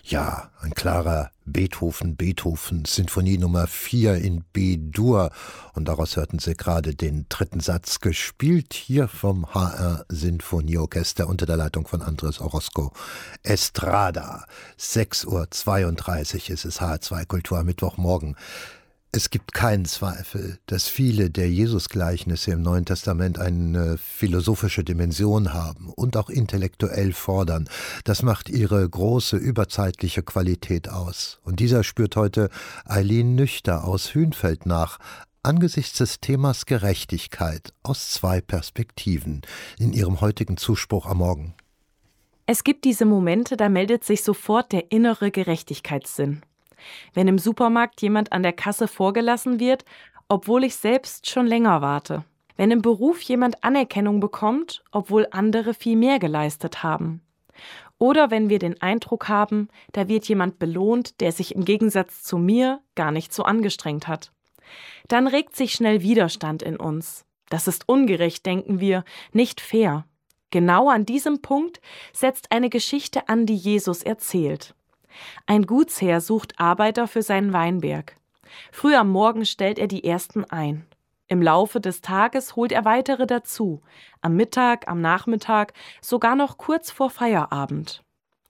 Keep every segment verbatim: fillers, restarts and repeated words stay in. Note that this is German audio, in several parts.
Ja, ein klarer Beethoven, Beethoven, Sinfonie Nummer vier in B-Dur. Und daraus hörten Sie gerade den dritten Satz, gespielt hier vom H R Sinfonieorchester unter der Leitung von Andres Orozco Estrada. sechs Uhr zweiunddreißig ist es, H R zwei Kultur am Mittwochmorgen. Es gibt keinen Zweifel, dass viele der Jesusgleichnisse im Neuen Testament eine philosophische Dimension haben und auch intellektuell fordern. Das macht ihre große überzeitliche Qualität aus. Und dieser spürt heute Eileen Nüchter aus Hünfeld nach, angesichts des Themas Gerechtigkeit aus zwei Perspektiven in ihrem heutigen Zuspruch am Morgen. Es gibt diese Momente, da meldet sich sofort der innere Gerechtigkeitssinn. Wenn im Supermarkt jemand an der Kasse vorgelassen wird, obwohl ich selbst schon länger warte. Wenn im Beruf jemand Anerkennung bekommt, obwohl andere viel mehr geleistet haben. Oder wenn wir den Eindruck haben, da wird jemand belohnt, der sich im Gegensatz zu mir gar nicht so angestrengt hat. Dann regt sich schnell Widerstand in uns. Das ist ungerecht, denken wir, nicht fair. Genau an diesem Punkt setzt eine Geschichte an, die Jesus erzählt. Ein Gutsherr sucht Arbeiter für seinen Weinberg. Früh am Morgen stellt er die ersten ein. Im Laufe des Tages holt er weitere dazu. Am Mittag, am Nachmittag, sogar noch kurz vor Feierabend.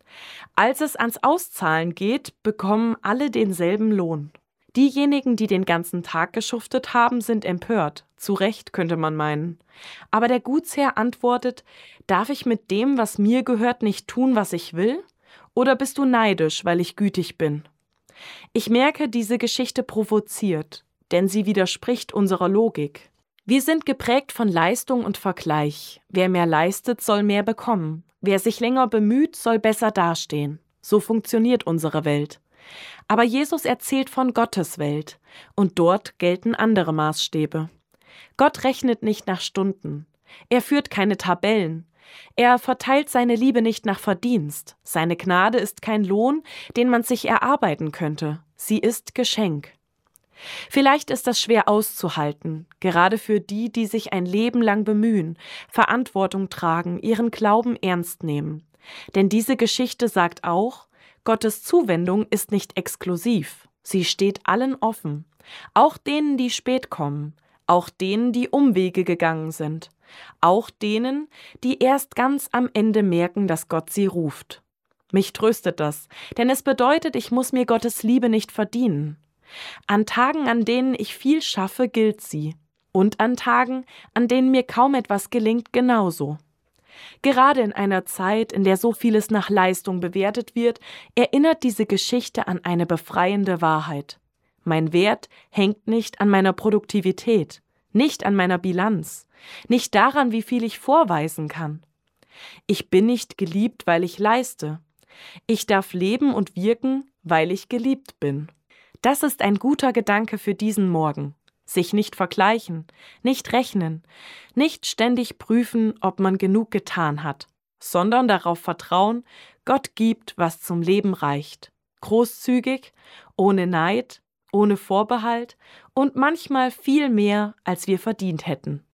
Als es ans Auszahlen geht, bekommen alle denselben Lohn. Diejenigen, die den ganzen Tag geschuftet haben, sind empört. Zu Recht, könnte man meinen. Aber der Gutsherr antwortet: Darf ich mit dem, was mir gehört, nicht tun, was ich will? Oder bist du neidisch, weil ich gütig bin? Ich merke, diese Geschichte provoziert, denn sie widerspricht unserer Logik. Wir sind geprägt von Leistung und Vergleich. Wer mehr leistet, soll mehr bekommen. Wer sich länger bemüht, soll besser dastehen. So funktioniert unsere Welt. Aber Jesus erzählt von Gottes Welt, und dort gelten andere Maßstäbe. Gott rechnet nicht nach Stunden. Er führt keine Tabellen. Er verteilt seine Liebe nicht nach Verdienst. Seine Gnade ist kein Lohn, den man sich erarbeiten könnte. Sie ist Geschenk. Vielleicht ist das schwer auszuhalten, gerade für die, die sich ein Leben lang bemühen, Verantwortung tragen, ihren Glauben ernst nehmen. Denn diese Geschichte sagt auch, Gottes Zuwendung ist nicht exklusiv. Sie steht allen offen, auch denen, die spät kommen, auch denen, die Umwege gegangen sind. Auch denen, die erst ganz am Ende merken, dass Gott sie ruft. Mich tröstet das, denn es bedeutet, ich muss mir Gottes Liebe nicht verdienen. An Tagen, an denen ich viel schaffe, gilt sie. Und an Tagen, an denen mir kaum etwas gelingt, genauso. Gerade in einer Zeit, in der so vieles nach Leistung bewertet wird, erinnert diese Geschichte an eine befreiende Wahrheit. Mein Wert hängt nicht an meiner Produktivität, nicht an meiner Bilanz. Nicht daran, wie viel ich vorweisen kann. Ich bin nicht geliebt, weil ich leiste. Ich darf leben und wirken, weil ich geliebt bin. Das ist ein guter Gedanke für diesen Morgen. Sich nicht vergleichen, nicht rechnen, nicht ständig prüfen, ob man genug getan hat, sondern darauf vertrauen, Gott gibt, was zum Leben reicht. Großzügig, ohne Neid, ohne Vorbehalt und manchmal viel mehr, als wir verdient hätten.